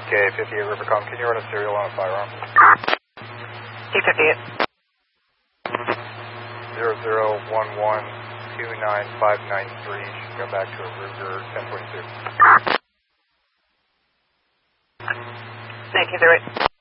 Okay, 58 Rivercom, can you run a serial on a firearm? T58. 0011-29593, should go back to a Ruger 1022. Thank you, 08.